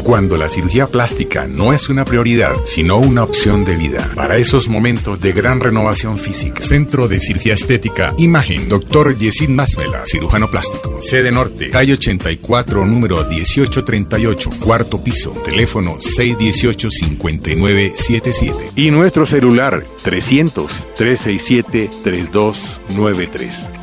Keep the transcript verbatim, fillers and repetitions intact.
cuando la cirugía plástica no es una prioridad, sino una opción de vida. Para esos momentos de gran renovación física, Centro de Cirugía Estética Imagen, doctor Yesid Masmela, cirujano plástico. Sede Norte, calle ochenta y cuatro, número dieciocho treinta y ocho, cuarto piso, teléfono seis uno ocho, cinco nueve siete siete. Y nuestro celular trescientos, trescientos sesenta y siete, treinta y dos noventa y tres.